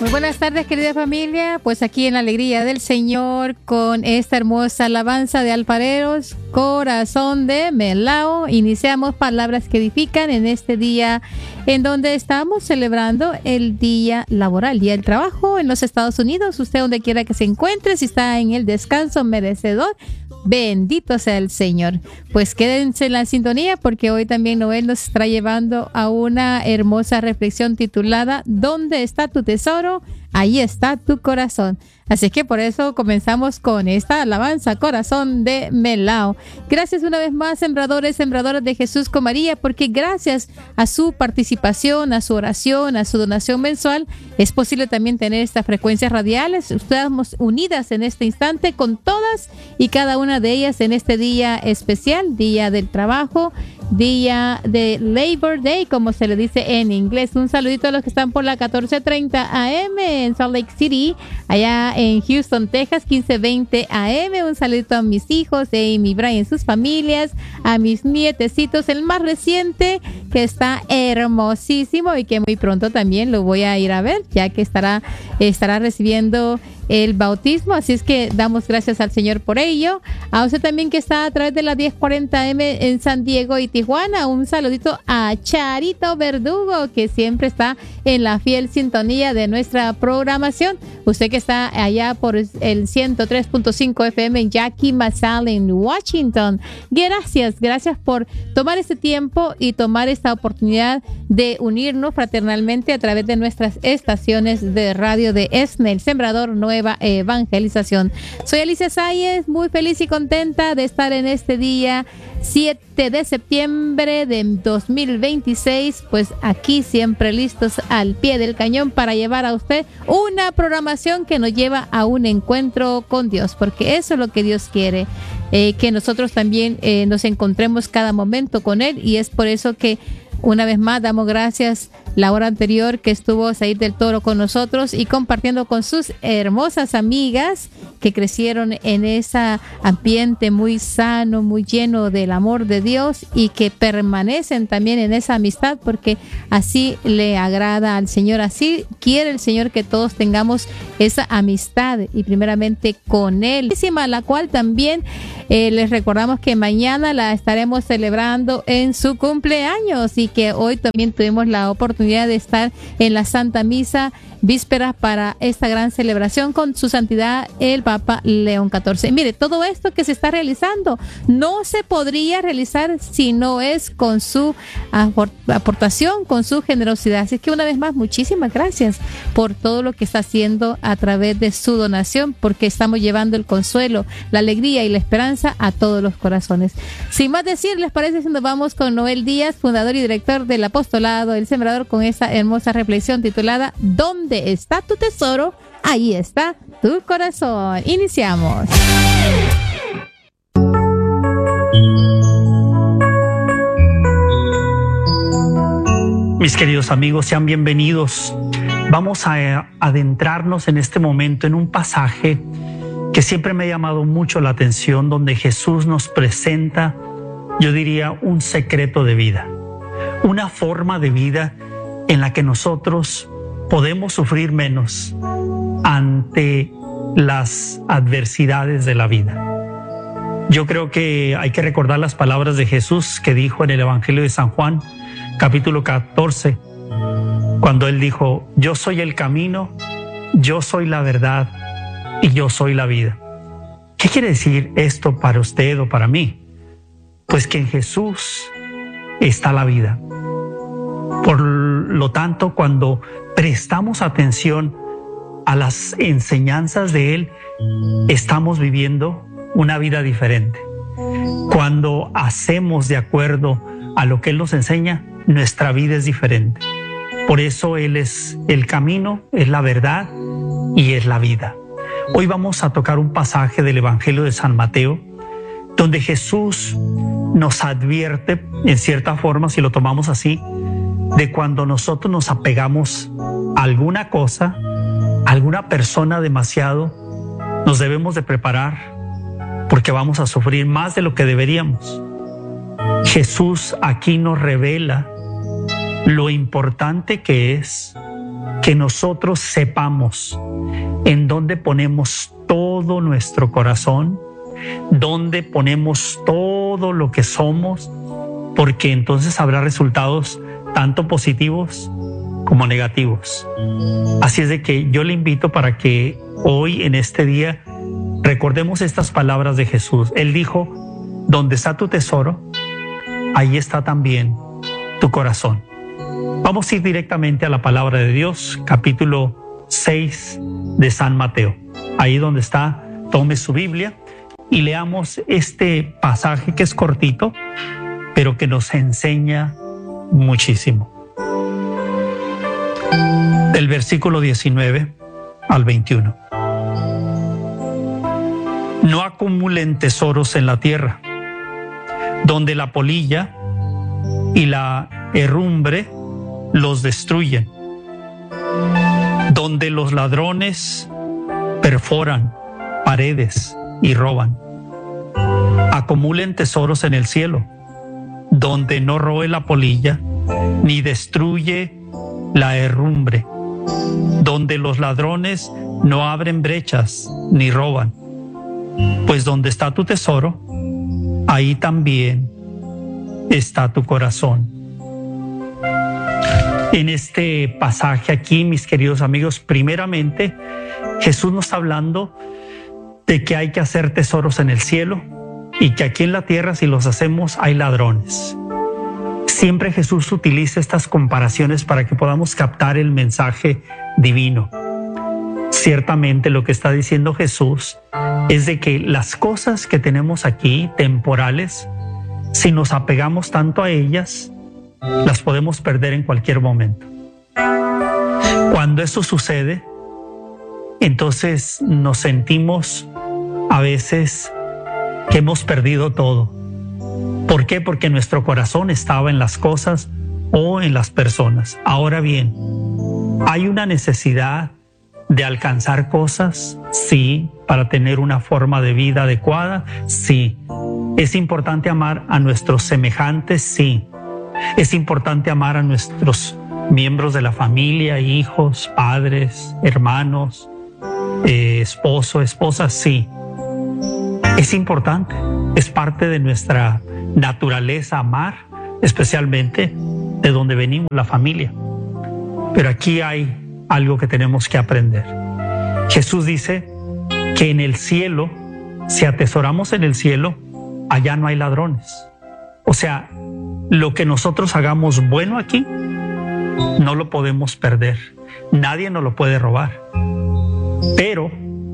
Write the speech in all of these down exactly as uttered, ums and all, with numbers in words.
Muy buenas tardes, querida familia. Pues aquí en la alegría del Señor con esta hermosa alabanza de alfareros, Corazón de Melao. Iniciamos Palabras que Edifican en este día en donde estamos celebrando el Día Laboral, Día del Trabajo en los Estados Unidos. Usted donde quiera que se encuentre, si está en el descanso merecedor, bendito sea el Señor. Pues quédense en la sintonía porque hoy también Noel nos estará llevando a una hermosa reflexión titulada ¿Dónde está tu tesoro? Ahí está tu corazón. Así que por eso comenzamos con esta alabanza, Corazón de Melao. Gracias una vez más, sembradores, sembradoras de Jesús con María, porque gracias a su participación, a su oración, a su donación mensual, es posible también tener estas frecuencias radiales. Estamos unidas en este instante con todas y cada una de ellas en este día especial, Día del Trabajo, Día de Labor Day, como se le dice en inglés. Un saludito a los que están por la catorce treinta A M en Salt Lake City, allá en Houston, Texas, quince veinte A M. Un saludito a mis hijos, Amy, Brian, sus familias, a mis nietecitos, el más reciente, que está hermosísimo y que muy pronto también lo voy a ir a ver, ya que estará, estará recibiendo el bautismo, así es que damos gracias al Señor por ello. A usted también que está a través de la diez cuarenta A M en San Diego y Tijuana, un saludito a Charito Verdugo, que siempre está en la fiel sintonía de nuestra programación. Usted que está allá por el ciento tres punto cinco F M en Yakima, en Washington, gracias, gracias por tomar este tiempo y tomar esta oportunidad de unirnos fraternalmente a través de nuestras estaciones de radio de ESNE, el Sembrador Nueva Evangelización. Soy Alicia Sáez, muy feliz y contenta de estar en este día siete de septiembre de dos mil veintiséis, pues aquí siempre listos al pie del cañón para llevar a usted una programación que nos lleva a un encuentro con Dios, porque eso es lo que Dios quiere, eh, que nosotros también eh, nos encontremos cada momento con Él, y es por eso que una vez más damos gracias la hora anterior que estuvo Said del Toro con nosotros y compartiendo con sus hermosas amigas que crecieron en ese ambiente muy sano, muy lleno del amor de Dios, y que permanecen también en esa amistad porque así le agrada al Señor, así quiere el Señor que todos tengamos esa amistad y primeramente con Él, la cual también eh, les recordamos que mañana la estaremos celebrando en su cumpleaños y que hoy también tuvimos la oportunidad de estar en la Santa Misa vísperas para esta gran celebración con su santidad el Papa León catorce. Mire, todo esto que se está realizando no se podría realizar si no es con su aportación, con su generosidad. Así que una vez más, muchísimas gracias por todo lo que está haciendo a través de su donación, porque estamos llevando el consuelo, la alegría y la esperanza a todos los corazones. Sin más decir, ¿les parece si nos vamos con Noel Díaz, fundador y director del Apostolado El Sembrador, con esa hermosa reflexión titulada ¿Dónde está tu tesoro? Ahí está tu corazón. Iniciamos. Mis queridos amigos, sean bienvenidos. Vamos a adentrarnos en este momento en un pasaje que siempre me ha llamado mucho la atención, donde Jesús nos presenta, yo diría, un secreto de vida, una forma de vida en la que nosotros podemos sufrir menos ante las adversidades de la vida. Yo creo que hay que recordar las palabras de Jesús que dijo en el Evangelio de San Juan, capítulo catorce, cuando Él dijo: yo soy el camino, yo soy la verdad y yo soy la vida. ¿Qué quiere decir esto para usted o para mí? Pues que en Jesús está la vida. Por lo tanto, cuando prestamos atención a las enseñanzas de Él, estamos viviendo una vida diferente. Cuando hacemos de acuerdo a lo que Él nos enseña, nuestra vida es diferente. Por eso Él es el camino, es la verdad y es la vida. Hoy vamos a tocar un pasaje del Evangelio de San Mateo, donde Jesús nos advierte, en cierta forma, si lo tomamos así, de cuando nosotros nos apegamos a alguna cosa, a alguna persona demasiado, nos debemos de preparar porque vamos a sufrir más de lo que deberíamos. Jesús aquí nos revela lo importante que es que nosotros sepamos en dónde ponemos todo nuestro corazón, dónde ponemos todo lo que somos, porque entonces habrá resultados tanto positivos como negativos. Así es de que yo le invito para que hoy, en este día, recordemos estas palabras de Jesús. Él dijo: donde está tu tesoro, ahí está también tu corazón. Vamos a ir directamente a la palabra de Dios, capítulo seis de San Mateo. Ahí donde está, tome su Biblia y leamos este pasaje que es cortito, pero que nos enseña muchísimo. Del versículo diecinueve al veintiuno. No acumulen tesoros en la tierra, donde la polilla y la herrumbre los destruyen, donde los ladrones perforan paredes y roban. Acumulen tesoros en el cielo, donde no roe la polilla ni destruye la herrumbre, donde los ladrones no abren brechas ni roban. Pues donde está tu tesoro, ahí también está tu corazón. En este pasaje aquí, mis queridos amigos, primeramente Jesús nos está hablando de que hay que hacer tesoros en el cielo y que aquí en la tierra, si los hacemos, hay ladrones. Siempre Jesús utiliza estas comparaciones para que podamos captar el mensaje divino. Ciertamente lo que está diciendo Jesús es de que las cosas que tenemos aquí, temporales, si nos apegamos tanto a ellas, las podemos perder en cualquier momento. Cuando eso sucede, entonces nos sentimos a veces que hemos perdido todo. ¿Por qué? Porque nuestro corazón estaba en las cosas o en las personas. Ahora bien, ¿hay una necesidad de alcanzar cosas? Sí. ¿Para tener una forma de vida adecuada? Sí. ¿Es importante amar a nuestros semejantes? Sí. ¿Es importante amar a nuestros miembros de la familia, hijos, padres, hermanos, eh, esposo, esposa? Sí. Es importante. Es parte de nuestra naturaleza amar, especialmente de donde venimos, la familia. Pero aquí hay algo que tenemos que aprender. Jesús dice que en el cielo, si atesoramos en el cielo, allá no hay ladrones. O sea, lo que nosotros hagamos bueno aquí, no lo podemos perder. Nadie nos lo puede robar. Pero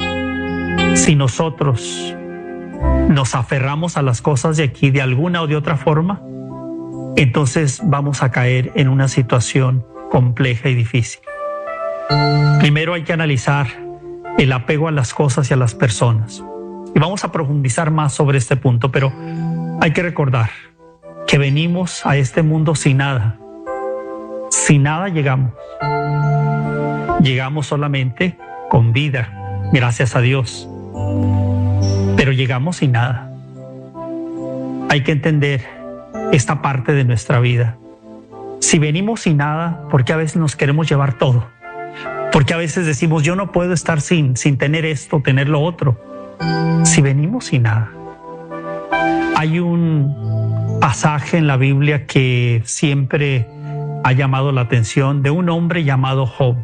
si nosotros nos aferramos a las cosas de aquí de alguna o de otra forma, entonces vamos a caer en una situación compleja y difícil. Primero hay que analizar el apego a las cosas y a las personas. Y vamos a profundizar más sobre este punto, pero hay que recordar que venimos a este mundo sin nada. Sin nada llegamos. Llegamos solamente con vida, gracias a Dios. Pero llegamos sin nada. Hay que entender esta parte de nuestra vida. Si venimos sin nada, ¿por qué a veces nos queremos llevar todo? Porque a veces decimos, yo no puedo estar sin, sin tener esto, tener lo otro. Si venimos sin nada. Hay un pasaje en la Biblia que siempre ha llamado la atención de un hombre llamado Job.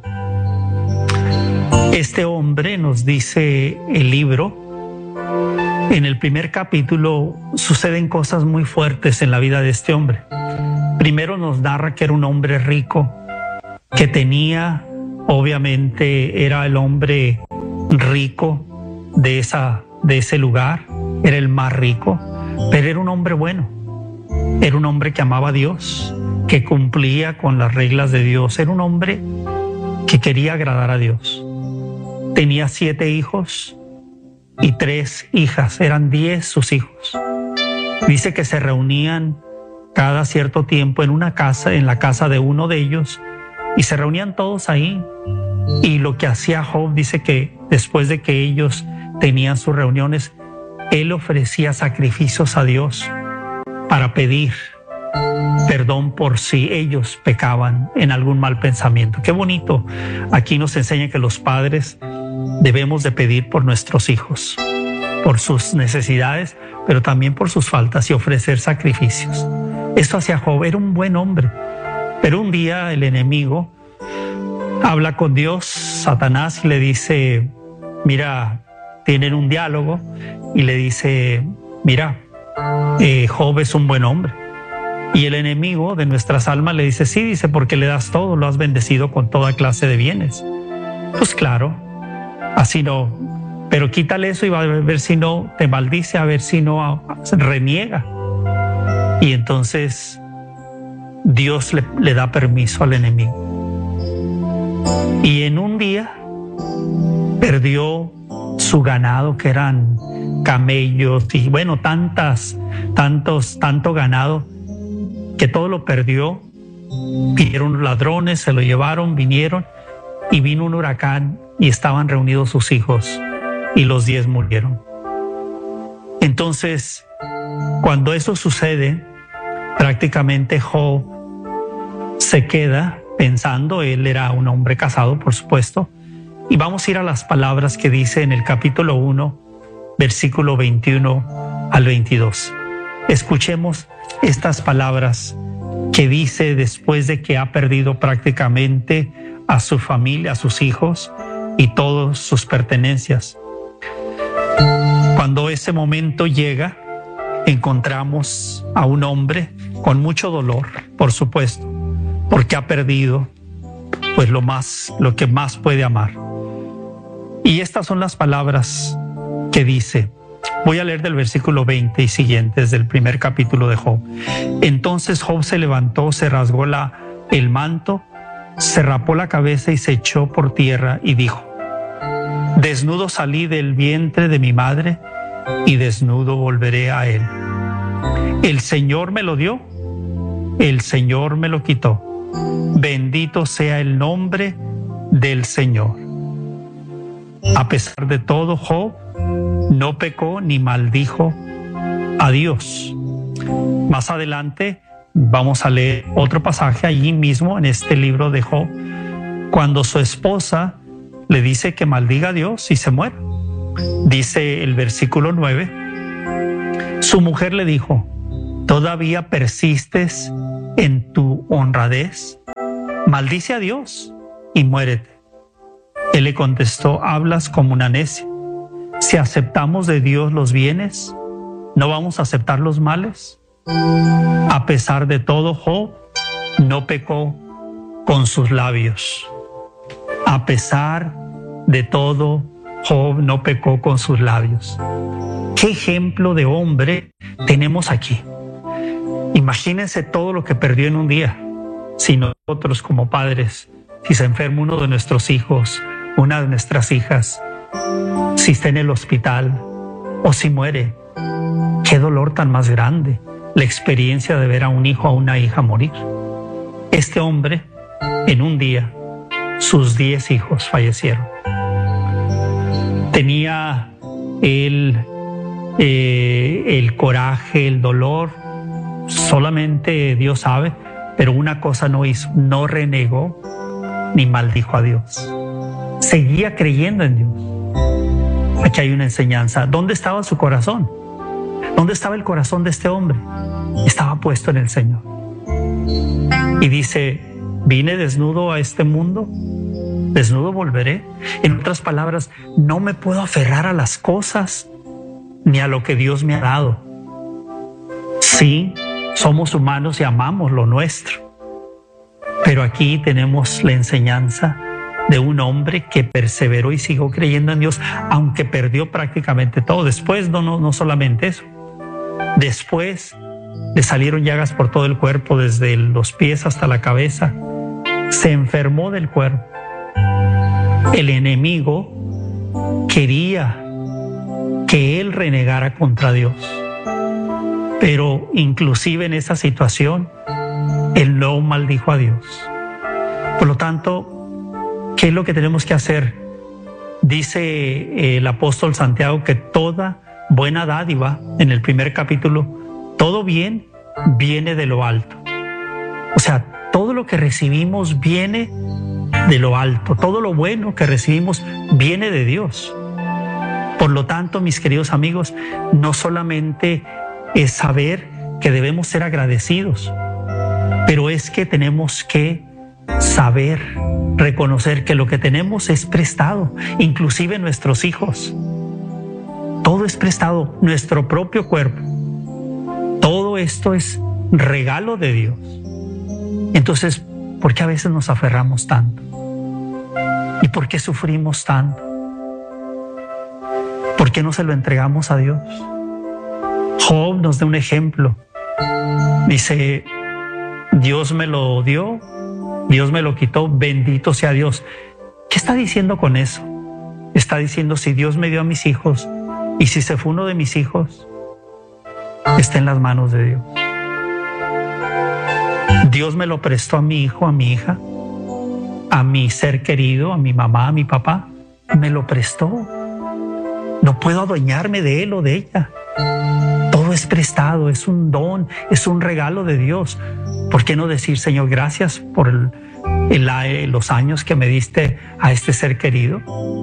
Este hombre, nos dice el libro, en el primer capítulo suceden cosas muy fuertes en la vida de este hombre. Primero nos narra que era un hombre rico, que tenía, obviamente era el hombre rico de, esa, de ese lugar, era el más rico, pero era un hombre bueno, era un hombre que amaba a Dios, que cumplía con las reglas de Dios, era un hombre que quería agradar a Dios. Tenía siete hijos y tres hijas, eran diez sus hijos. Dice que se reunían cada cierto tiempo en una casa, en la casa de uno de ellos, y se reunían todos ahí. Y lo que hacía Job, dice que después de que ellos tenían sus reuniones, él ofrecía sacrificios a Dios para pedir, perdón por si ellos pecaban en algún mal pensamiento. Qué bonito. Aquí nos enseña que los padres debemos de pedir por nuestros hijos, por sus necesidades, pero también por sus faltas y ofrecer sacrificios. Esto hacía Job, era un buen hombre. Pero un día el enemigo habla con Dios, Satanás, y le dice, mira, tienen un diálogo y le dice, mira, eh, Job es un buen hombre. Y el enemigo de nuestras almas le dice, sí, dice, porque le das todo, lo has bendecido con toda clase de bienes. Pues claro, así no, pero quítale eso y va a ver si no te maldice, a ver si no reniega. Y entonces Dios le, le da permiso al enemigo. Y en un día perdió su ganado, que eran camellos y bueno, tantas, tantos, tanto ganado, que todo lo perdió. Vinieron ladrones, se lo llevaron, vinieron y vino un huracán y estaban reunidos sus hijos y los diez murieron. Entonces, cuando eso sucede, prácticamente Job se queda pensando, él era un hombre casado, por supuesto, y vamos a ir a las palabras que dice en el capítulo uno, versículo veintiuno al veintidós. Escuchemos estas palabras que dice después de que ha perdido prácticamente a su familia, a sus hijos y todas sus pertenencias. Cuando ese momento llega, encontramos a un hombre con mucho dolor, por supuesto, porque ha perdido pues lo más, lo que más puede amar. Y estas son las palabras que dice. Voy a leer del versículo veinte y siguientes del primer capítulo de Job. Entonces Job se levantó, se rasgó la, el manto, se rapó la cabeza y se echó por tierra y dijo: desnudo salí del vientre de mi madre y desnudo volveré a él. El Señor me lo dio, el Señor me lo quitó. Bendito sea el nombre del Señor. A pesar de todo, Job no pecó ni maldijo a Dios. Más adelante vamos a leer otro pasaje allí mismo en este libro de Job, cuando su esposa le dice que maldiga a Dios y se muere. Dice el versículo nueve, su mujer le dijo: ¿todavía persistes en tu honradez? Maldice a Dios y muérete. Él le contestó: hablas como una necia. Si aceptamos de Dios los bienes, ¿no vamos a aceptar los males? A pesar de todo, Job no pecó con sus labios. A pesar de todo, Job no pecó con sus labios. ¿Qué ejemplo de hombre tenemos aquí? Imagínense todo lo que perdió en un día. Si nosotros como padres, si se enferma uno de nuestros hijos, una de nuestras hijas, si está en el hospital o si muere, qué dolor tan más grande la experiencia de ver a un hijo o a una hija morir. Este hombre, en un día, sus diez hijos fallecieron. Tenía el, eh, el coraje, el dolor, solamente Dios sabe, pero una cosa no hizo, no renegó ni maldijo a Dios. Seguía creyendo en Dios. Aquí hay una enseñanza. ¿Dónde estaba su corazón? ¿Dónde estaba el corazón de este hombre? Estaba puesto en el Señor. Y dice: vine desnudo a este mundo, desnudo volveré. En otras palabras, no me puedo aferrar a las cosas ni a lo que Dios me ha dado. Sí, somos humanos y amamos lo nuestro, pero aquí tenemos la enseñanza de un hombre que perseveró y siguió creyendo en Dios, aunque perdió prácticamente todo. Después, no, no, no solamente eso. Después le salieron llagas por todo el cuerpo, desde los pies hasta la cabeza. Se enfermó del cuerpo. El enemigo quería que él renegara contra Dios. Pero inclusive en esa situación, él no maldijo a Dios. Por lo tanto, ¿qué es lo que tenemos que hacer? Dice el apóstol Santiago que toda buena dádiva, en el primer capítulo, todo bien viene de lo alto. O sea, todo lo que recibimos viene de lo alto, todo lo bueno que recibimos viene de Dios. Por lo tanto, mis queridos amigos, no solamente es saber que debemos ser agradecidos, pero es que tenemos que saber, reconocer que lo que tenemos es prestado, inclusive nuestros hijos. Todo es prestado, nuestro propio cuerpo. Todo esto es regalo de Dios. Entonces, ¿por qué a veces nos aferramos tanto? ¿Y por qué sufrimos tanto? ¿Por qué no se lo entregamos a Dios? Job nos da un ejemplo. Dice, Dios me lo dio, Dios me lo quitó, bendito sea Dios. ¿Qué está diciendo con eso? Está diciendo, si Dios me dio a mis hijos y si se fue uno de mis hijos, está en las manos de Dios. Dios me lo prestó a mi hijo, a mi hija, a mi ser querido, a mi mamá, a mi papá. Me lo prestó. No puedo adueñarme de él o de ella. Todo es prestado, es un don, es un regalo de Dios. ¿Por qué no decir, Señor, gracias por el, el, los años que me diste a este ser querido?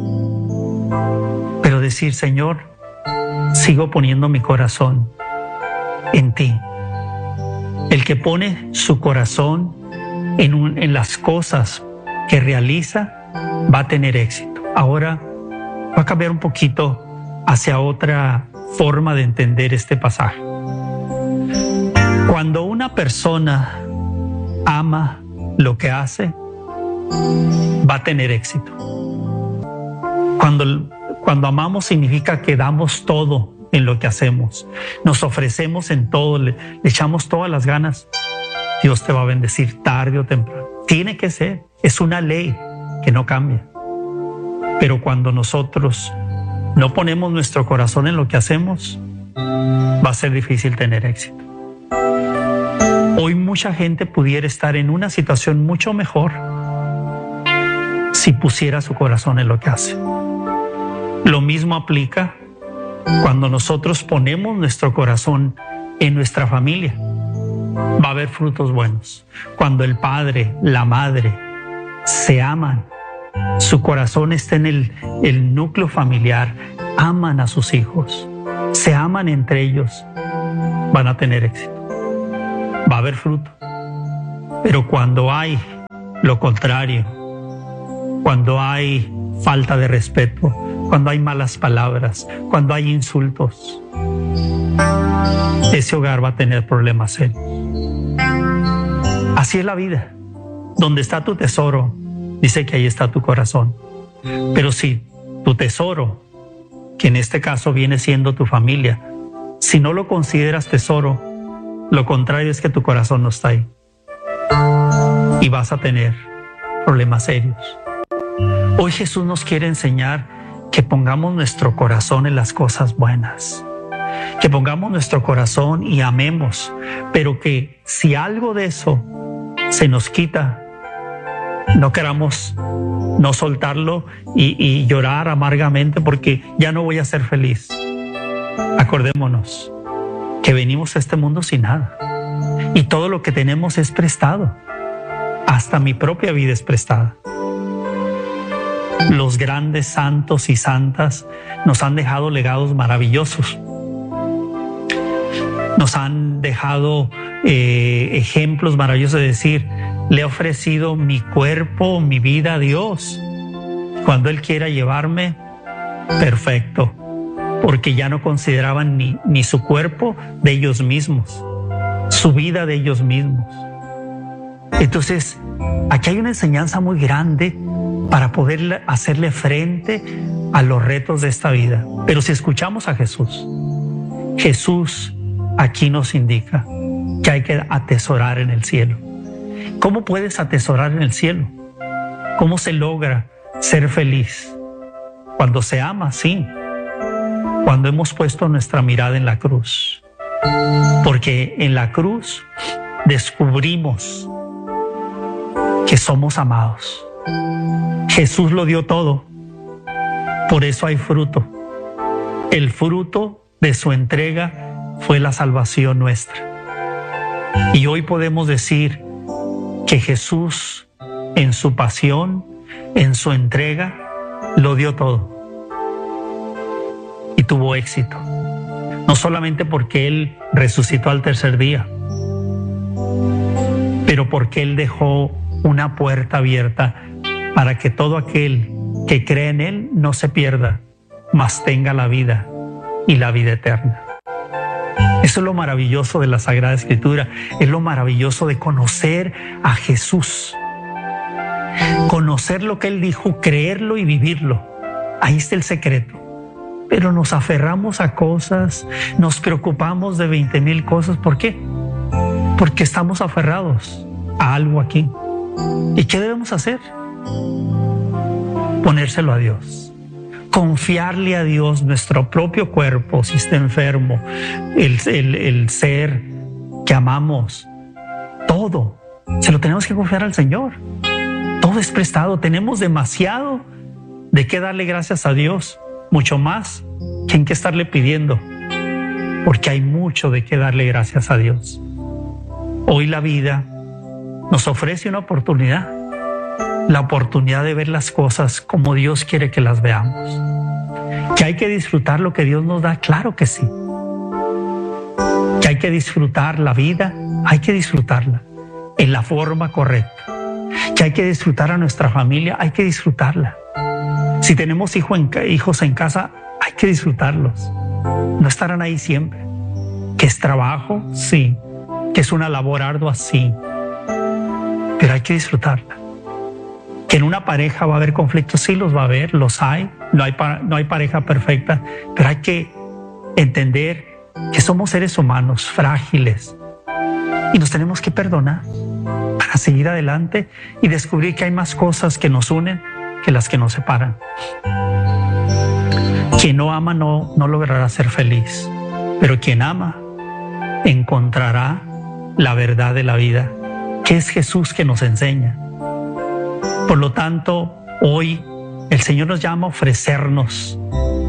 Pero decir, Señor, sigo poniendo mi corazón en ti. El que pone su corazón en, un, en las cosas que realiza va a tener éxito. Ahora va a cambiar un poquito hacia otra forma de entender este pasaje. Cuando una persona ama lo que hace, va a tener éxito. Cuando, cuando amamos significa que damos todo en lo que hacemos, nos ofrecemos en todo, le, le echamos todas las ganas. Dios te va a bendecir tarde o temprano. Tiene que ser, es una ley que no cambia. Pero cuando nosotros no ponemos nuestro corazón en lo que hacemos, va a ser difícil tener éxito. Hoy mucha gente pudiera estar en una situación mucho mejor si pusiera su corazón en lo que hace. Lo mismo aplica cuando nosotros ponemos nuestro corazón en nuestra familia. Va a haber frutos buenos. Cuando el padre, la madre se aman, su corazón está en el, el núcleo familiar, aman a sus hijos, se aman entre ellos, van a tener éxito. Va a haber fruto. Pero cuando hay lo contrario, cuando hay falta de respeto, cuando hay malas palabras, cuando hay insultos, ese hogar va a tener problemas serios. Así es la vida. Donde está tu tesoro, dice que ahí está tu corazón. Pero si tu tesoro, que en este caso viene siendo tu familia, si no lo consideras tesoro, lo contrario es que tu corazón no está ahí. Y vas a tener problemas serios. Hoy Jesús nos quiere enseñar que pongamos nuestro corazón en las cosas buenas, que pongamos nuestro corazón y amemos, pero que si algo de eso se nos quita, no queramos no soltarlo y, y llorar amargamente porque ya no voy a ser feliz. Acordémonos que venimos a este mundo sin nada y todo lo que tenemos es prestado. Hasta mi propia vida es prestada. Los grandes santos y santas nos han dejado legados maravillosos. Nos han dejado eh, ejemplos maravillosos de decir, le he ofrecido mi cuerpo, mi vida a Dios. Cuando Él quiera llevarme, perfecto. Porque ya no consideraban ni, ni su cuerpo de ellos mismos, su vida de ellos mismos. Entonces, aquí hay una enseñanza muy grande para poder hacerle frente a los retos de esta vida. Pero si escuchamos a Jesús, Jesús aquí nos indica que hay que atesorar en el cielo. ¿Cómo puedes atesorar en el cielo? ¿Cómo se logra ser feliz? Cuando se ama, sí. Cuando hemos puesto nuestra mirada en la cruz. Porque en la cruz descubrimos que somos amados. Jesús lo dio todo. Por eso hay fruto. El fruto de su entrega fue la salvación nuestra. Y hoy podemos decir, que Jesús en su pasión, en su entrega, lo dio todo y tuvo éxito. No solamente porque Él resucitó al tercer día, pero porque Él dejó una puerta abierta para que todo aquel que cree en Él no se pierda, mas tenga la vida y la vida eterna. Eso es lo maravilloso de la Sagrada Escritura, es lo maravilloso de conocer a Jesús. Conocer lo que Él dijo, creerlo y vivirlo. Ahí está el secreto. Pero nos aferramos a cosas, nos preocupamos de veinte mil cosas. ¿Por qué? Porque estamos aferrados a algo aquí. ¿Y qué debemos hacer? Ponérselo a Dios. Confiarle a Dios nuestro propio cuerpo, si está enfermo, el, el, el ser que amamos, todo. Se lo tenemos que confiar al Señor. Todo es prestado. Tenemos demasiado de qué darle gracias a Dios. Mucho más que en qué estarle pidiendo, porque hay mucho de qué darle gracias a Dios. Hoy la vida nos ofrece una oportunidad, la oportunidad de ver las cosas como Dios quiere que las veamos. Que hay que disfrutar lo que Dios nos da, claro que sí. Que hay que disfrutar la vida, hay que disfrutarla en la forma correcta. Que hay que disfrutar a nuestra familia, hay que disfrutarla. Si tenemos hijo en, hijos en casa, hay que disfrutarlos. No estarán ahí siempre. Que es trabajo, sí. Que es una labor ardua, sí. Pero hay que disfrutarla. Que en una pareja va a haber conflictos, sí los va a haber, los hay. No hay, no hay pareja perfecta, pero hay que entender que somos seres humanos frágiles y nos tenemos que perdonar para seguir adelante y descubrir que hay más cosas que nos unen que las que nos separan. Quien no ama no, no logrará ser feliz, pero quien ama encontrará la verdad de la vida, que es Jesús que nos enseña. Por lo tanto, hoy el Señor nos llama a ofrecernos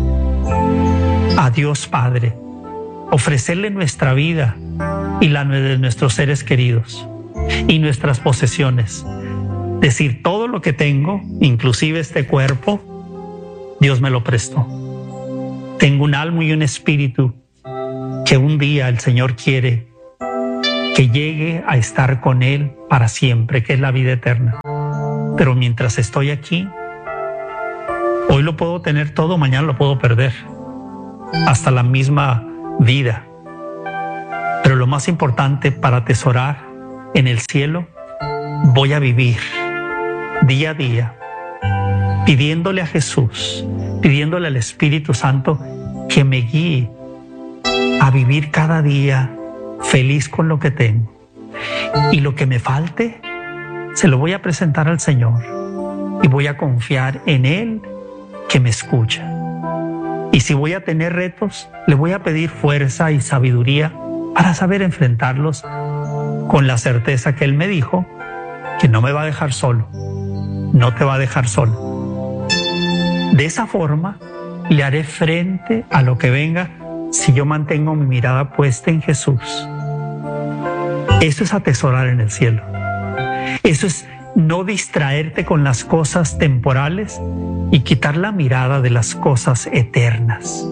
a Dios Padre, ofrecerle nuestra vida y la de nuestros seres queridos y nuestras posesiones. Decir, todo lo que tengo, inclusive este cuerpo, Dios me lo prestó. Tengo un alma y un espíritu que un día el Señor quiere que llegue a estar con Él para siempre, que es la vida eterna. Pero mientras estoy aquí, hoy lo puedo tener todo, mañana lo puedo perder, hasta la misma vida. Pero lo más importante para atesorar en el cielo, voy a vivir día a día, pidiéndole a Jesús, pidiéndole al Espíritu Santo que me guíe a vivir cada día feliz con lo que tengo. Y lo que me falte, se lo voy a presentar al Señor y voy a confiar en Él que me escucha. Y si voy a tener retos, le voy a pedir fuerza y sabiduría para saber enfrentarlos con la certeza que Él me dijo que no me va a dejar solo, no te va a dejar solo. De esa forma le haré frente a lo que venga si yo mantengo mi mirada puesta en Jesús. Eso es atesorar en el cielo. Eso es no distraerte con las cosas temporales y quitar la mirada de las cosas eternas.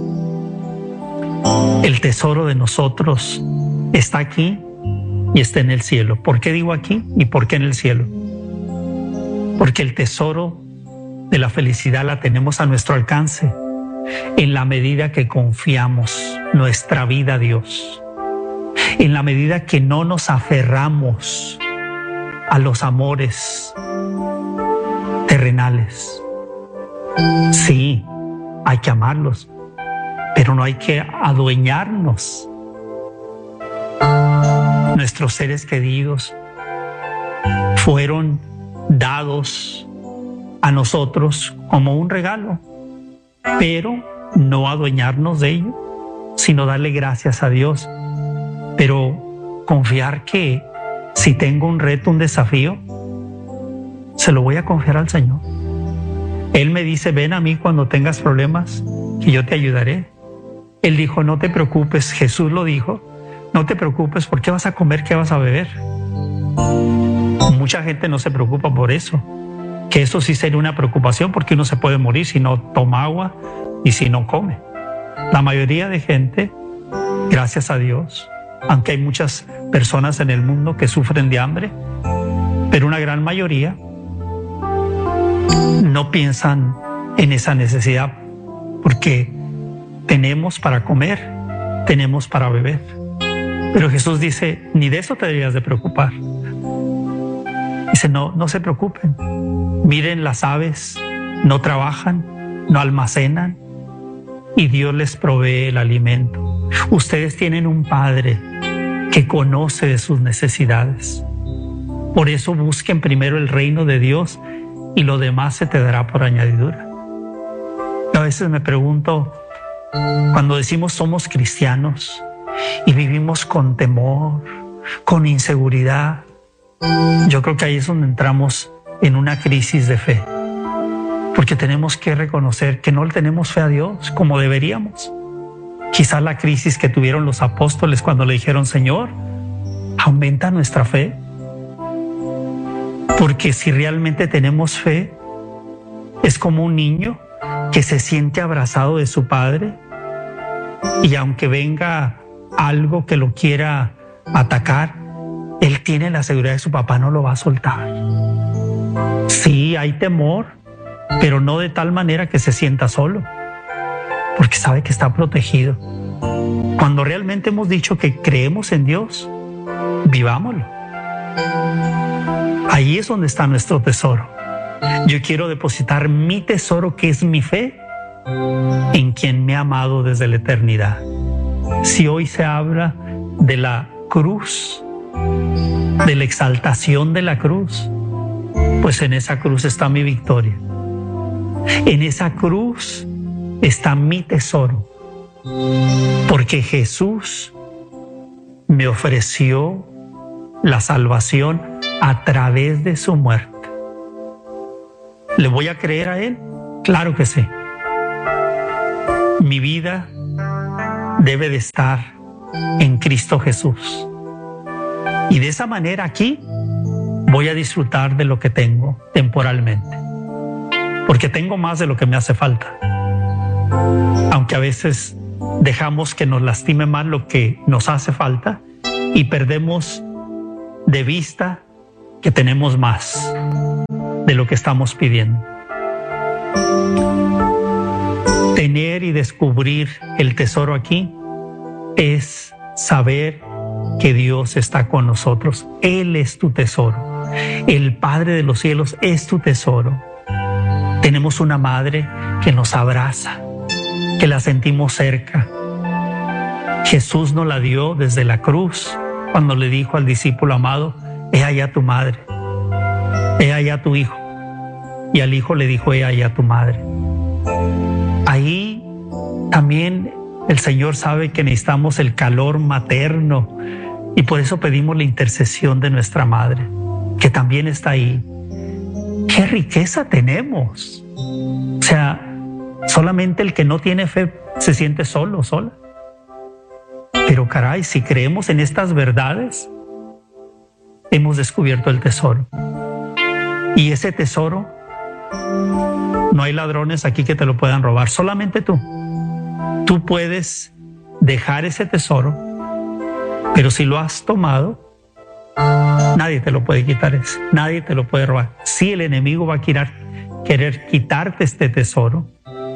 El tesoro de nosotros está aquí y está en el cielo. ¿Por qué digo aquí y por qué en el cielo? Porque el tesoro de la felicidad la tenemos a nuestro alcance en la medida que confiamos nuestra vida a Dios, en la medida que no nos aferramos a los amores terrenales. Sí, hay que amarlos, pero no hay que adueñarnos. Nuestros seres queridos fueron dados a nosotros como un regalo, pero no adueñarnos de ello, sino darle gracias a Dios, pero confiar que si tengo un reto, un desafío, se lo voy a confiar al Señor. Él me dice, ven a mí cuando tengas problemas, que yo te ayudaré. Él dijo, no te preocupes, Jesús lo dijo, no te preocupes, ¿por qué vas a comer, qué vas a beber? Mucha gente no se preocupa por eso, que eso sí sería una preocupación porque uno se puede morir si no toma agua y si no come. La mayoría de gente, gracias a Dios, aunque hay muchas personas en el mundo que sufren de hambre, pero una gran mayoría no piensan en esa necesidad porque tenemos para comer, tenemos para beber. Pero Jesús dice, ni de eso te deberías de preocupar. Dice, no, no se preocupen. Miren las aves, no trabajan, no almacenan y Dios les provee el alimento. Ustedes tienen un Padre que conoce de sus necesidades. Por eso busquen primero el reino de Dios y lo demás se te dará por añadidura. A veces me pregunto, cuando decimos somos cristianos y vivimos con temor, con inseguridad, yo creo que ahí es donde entramos en una crisis de fe, porque tenemos que reconocer que no le tenemos fe a Dios como deberíamos. Quizás la crisis que tuvieron los apóstoles cuando le dijeron, Señor, aumenta nuestra fe, porque si realmente tenemos fe, es como un niño que se siente abrazado de su padre y aunque venga algo que lo quiera atacar, él tiene la seguridad de que su papá no lo va a soltar. Sí, hay temor, pero no de tal manera que se sienta solo, porque sabe que está protegido. Cuando realmente hemos dicho que creemos en Dios, vivámoslo. Ahí es donde está nuestro tesoro. Yo quiero depositar mi tesoro, que es mi fe, en quien me ha amado desde la eternidad. Si hoy se habla de la cruz, de la exaltación de la cruz, pues en esa cruz está mi victoria. En esa cruz está mi tesoro, porque Jesús me ofreció la salvación a través de su muerte. ¿Le voy a creer a Él? Claro que sí. Mi vida debe de estar en Cristo Jesús. Y de esa manera aquí voy a disfrutar de lo que tengo temporalmente, porque tengo más de lo que me hace falta. Aunque a veces dejamos que nos lastime más lo que nos hace falta y perdemos de vista que tenemos más de lo que estamos pidiendo. Tener y descubrir el tesoro aquí es saber que Dios está con nosotros. Él es tu tesoro. El Padre de los cielos es tu tesoro. Tenemos una madre que nos abraza, que la sentimos cerca. Jesús nos la dio desde la cruz cuando le dijo al discípulo amado, he allá tu madre, he allá tu hijo. Y al hijo le dijo, he allá tu madre. Ahí también el Señor sabe que necesitamos el calor materno y por eso pedimos la intercesión de nuestra madre, que también está ahí. ¡Qué riqueza tenemos! O sea, solamente el que no tiene fe se siente solo, sola. Pero caray, si creemos en estas verdades, hemos descubierto el tesoro. Y ese tesoro, no hay ladrones aquí que te lo puedan robar, solamente tú. Tú puedes dejar ese tesoro, pero si lo has tomado, nadie te lo puede quitar, ese, nadie te lo puede robar. Sí, el enemigo va a querer, querer quitarte este tesoro,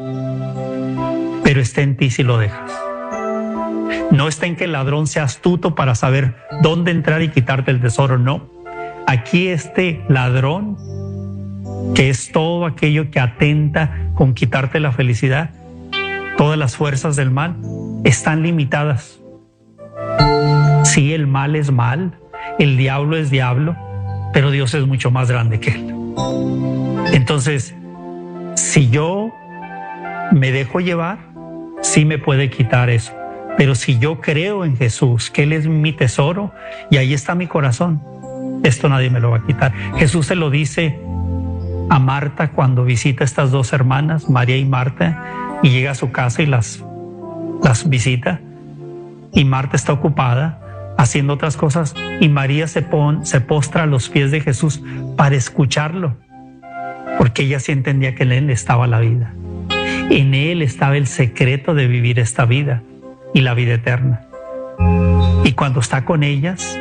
pero está en ti si lo dejas. No está en que el ladrón sea astuto para saber dónde entrar y quitarte el tesoro, no. Aquí este ladrón, que es todo aquello que atenta con quitarte la felicidad, todas las fuerzas del mal están limitadas. Sí, el mal es mal, el diablo es diablo, pero Dios es mucho más grande que él. Entonces, si yo me dejo llevar, sí me puede quitar eso. Pero si yo creo en Jesús, que Él es mi tesoro, y ahí está mi corazón, esto nadie me lo va a quitar. Jesús se lo dice a Marta cuando visita a estas dos hermanas, María y Marta, y llega a su casa y las, las visita. Y Marta está ocupada haciendo otras cosas, y María se, pon, se postra a los pies de Jesús para escucharlo, porque ella sí entendía que en Él estaba la vida. En Él estaba el secreto de vivir esta vida y la vida eterna. Y cuando está con ellas,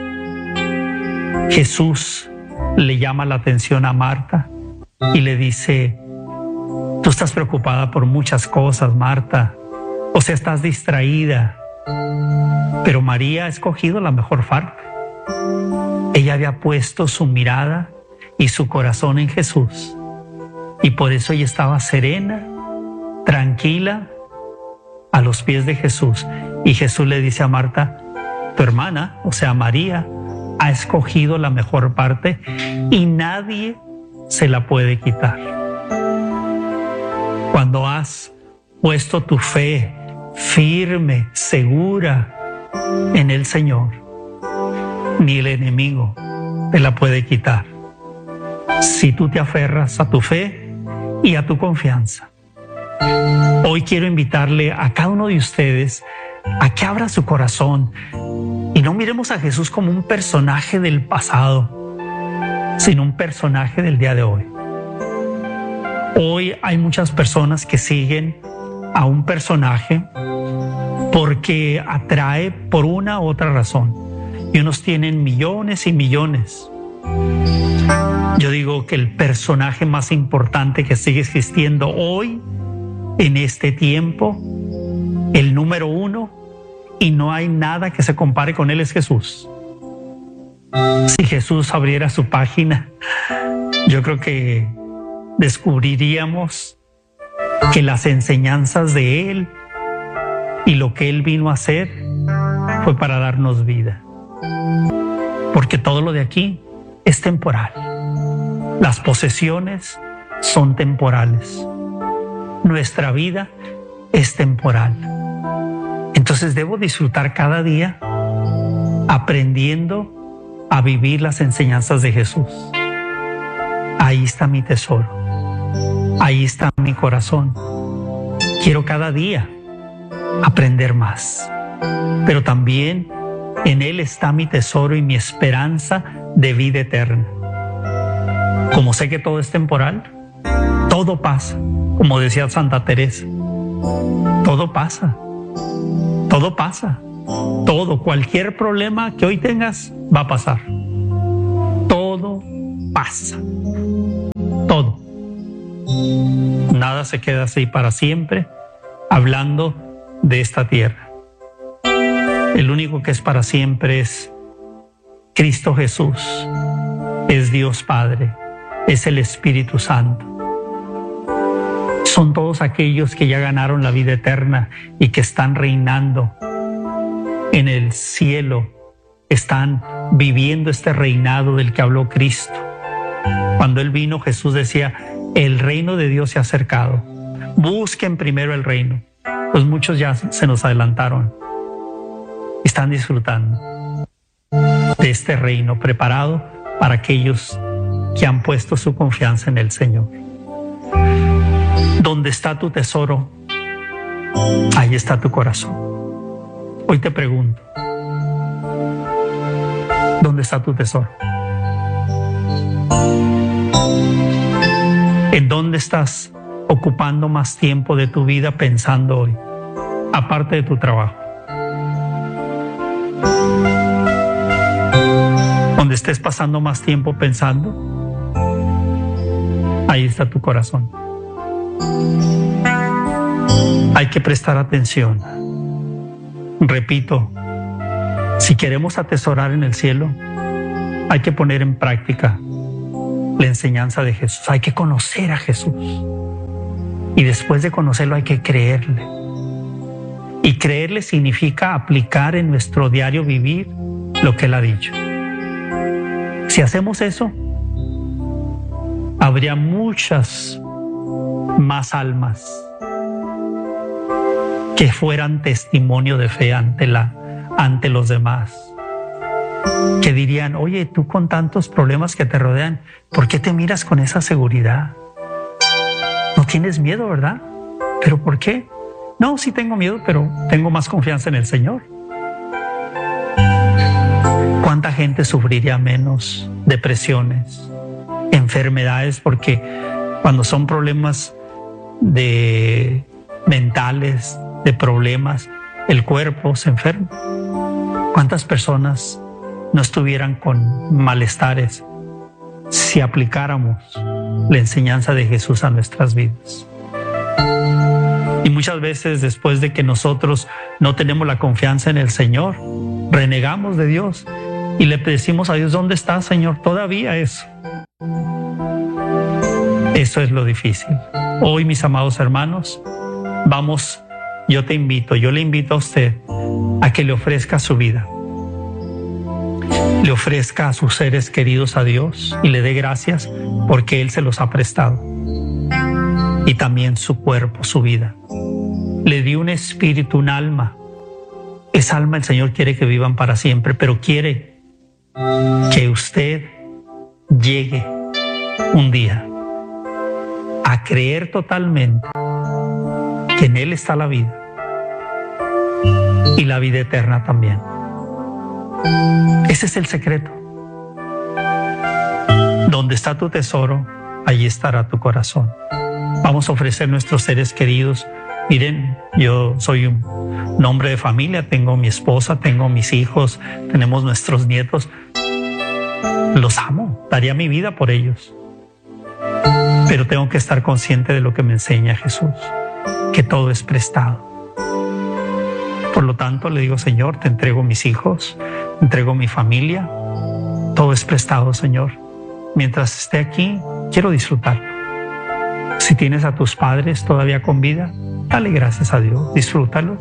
Jesús le llama la atención a Marta y le dice: tú estás preocupada por muchas cosas, Marta, o sea, estás distraída, pero María ha escogido la mejor parte. Ella había puesto su mirada y su corazón en Jesús, y por eso ella estaba serena, tranquila, a los pies de Jesús. Y Jesús le dice a Marta: tu hermana, o sea, María, ha escogido la mejor parte y nadie se la puede quitar. Cuando has puesto tu fe firme, segura en el Señor, ni el enemigo te la puede quitar, si tú te aferras a tu fe y a tu confianza. Hoy quiero invitarle a cada uno de ustedes a que abra su corazón y no miremos a Jesús como un personaje del pasado, sino un personaje del día de hoy. Hoy hay muchas personas que siguen a un personaje porque atrae por una u otra razón, y unos tienen millones y millones. Yo digo que el personaje más importante que sigue existiendo hoy, en este tiempo, el número uno, y no hay nada que se compare con él, es Jesús. Si Jesús abriera su página, yo creo que descubriríamos que las enseñanzas de él y lo que él vino a hacer fue para darnos vida. Porque todo lo de aquí es temporal. Las posesiones son temporales. Nuestra vida es temporal. Entonces debo disfrutar cada día aprendiendo a vivir las enseñanzas de Jesús. Ahí está mi tesoro. Ahí está mi corazón. Quiero cada día aprender más. Pero también en Él está mi tesoro y mi esperanza de vida eterna. Como sé que todo es temporal, todo pasa. Como decía Santa Teresa, todo pasa. Todo pasa. Todo, cualquier problema que hoy tengas va a pasar. Todo pasa. Todo. Nada se queda así para siempre, hablando de esta tierra. El único que es para siempre es Cristo Jesús, es Dios Padre, es el Espíritu Santo. Son todos aquellos que ya ganaron la vida eterna y que están reinando en el cielo, están viviendo este reinado del que habló Cristo. Cuando Él vino, Jesús decía: el reino de Dios se ha acercado. Busquen primero el reino. Pues muchos ya se nos adelantaron. Están disfrutando de este reino preparado para aquellos que han puesto su confianza en el Señor. Donde está tu tesoro, ahí está tu corazón. Hoy te pregunto, ¿dónde está tu tesoro? ¿En dónde estás ocupando más tiempo de tu vida pensando hoy, aparte de tu trabajo? Donde estés pasando más tiempo pensando, ahí está tu corazón. Hay que prestar atención. Repito, si queremos atesorar en el cielo, hay que poner en práctica la enseñanza de Jesús. Hay que conocer a Jesús. Y después de conocerlo hay que creerle. Y creerle significa aplicar en nuestro diario vivir lo que Él ha dicho. Si hacemos eso, habría muchas más almas que fueran testimonio de fe ante, la, ante los demás. Que dirían: oye, tú con tantos problemas que te rodean, ¿por qué te miras con esa seguridad? No tienes miedo, ¿verdad? ¿Pero por qué? No, sí tengo miedo, pero tengo más confianza en el Señor. ¿Cuánta gente sufriría menos depresiones, enfermedades? Porque cuando son problemas de mentales, de problemas, el cuerpo se enferma. ¿Cuántas personas no estuvieran con malestares si aplicáramos la enseñanza de Jesús a nuestras vidas? Y muchas veces, después de que nosotros no tenemos la confianza en el Señor, renegamos de Dios y le decimos a Dios: ¿dónde está, Señor? Todavía eso. Eso es lo difícil. Hoy, mis amados hermanos, vamos, yo te invito, yo le invito a usted a que le ofrezca su vida, le ofrezca a sus seres queridos a Dios y le dé gracias porque Él se los ha prestado. Y también su cuerpo, su vida. Le dio un espíritu, un alma. Esa alma el Señor quiere que vivan para siempre, pero quiere que usted llegue un día a creer totalmente que en Él está la vida y la vida eterna también. Ese es el secreto. Donde está tu tesoro, allí estará tu corazón. Vamos a ofrecer nuestros seres queridos. Miren, yo soy un, un hombre de familia, tengo mi esposa, tengo mis hijos, tenemos nuestros nietos. Los amo, daría mi vida por ellos. Pero tengo que estar consciente de lo que me enseña Jesús, que todo es prestado. Por lo tanto, le digo: Señor, te entrego mis hijos, te entrego mi familia, todo es prestado, Señor. Mientras esté aquí, quiero disfrutarlo. Si tienes a tus padres todavía con vida, dale gracias a Dios, disfrútalos.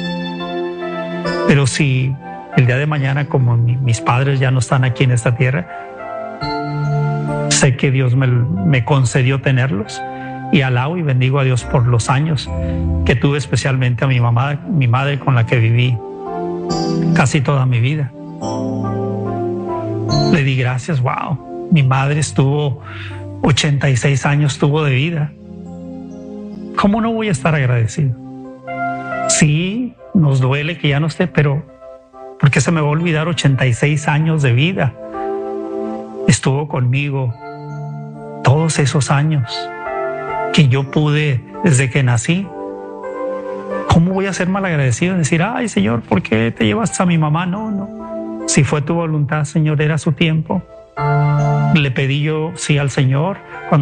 Pero si el día de mañana, como mi, mis padres ya no están aquí en esta tierra, sé que Dios me, me concedió tenerlos, y alabo y bendigo a Dios por los años que tuve, especialmente a mi mamá, mi madre, con la que viví casi toda mi vida. Le di gracias. Wow, mi madre estuvo ochenta y seis años tuvo de vida. ¿Cómo no voy a estar agradecido? Sí, nos duele que ya no esté, pero ¿por qué se me va a olvidar ochenta y seis años de vida? Estuvo conmigo todos esos años que yo pude desde que nací. ¿Cómo voy a ser malagradecido y decir: ay, Señor, ¿por qué te llevaste a mi mamá? No, no. Si fue tu voluntad, Señor, era su tiempo. Le pedí yo sí al Señor cuando